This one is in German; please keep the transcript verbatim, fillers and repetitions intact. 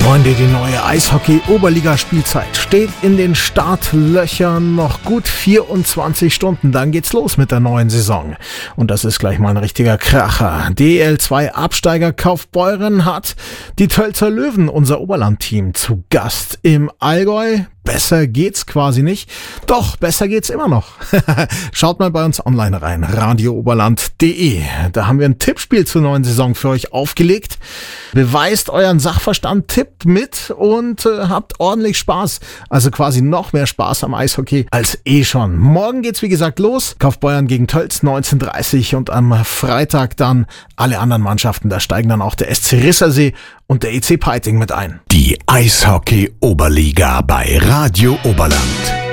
Freunde, die neue Eishockey-Oberliga-Spielzeit steht in den Startlöchern. Noch gut vierundzwanzig Stunden, dann geht's los mit der neuen Saison. Und das ist gleich mal ein richtiger Kracher. D L zwei Absteiger Kaufbeuren hat die Tölzer Löwen, unser Oberland-Team, zu Gast im Allgäu. Besser geht's quasi nicht. Doch, besser geht's immer noch. Schaut mal bei uns online rein, radio oberland punkt de. Da haben wir ein Tippspiel zur neuen Saison für euch aufgelegt. Beweist euren Sachverstand, tippt mit und äh, habt ordentlich Spaß. Also quasi noch mehr Spaß am Eishockey als eh schon. Morgen geht's wie gesagt los. Kaufbeuren gegen Tölz neunzehn Uhr dreißig und am Freitag dann alle anderen Mannschaften. Da steigen dann auch der S C Rissersee und der E C Peiting mit ein. Die Eishockey-Oberliga bei Radio Oberland.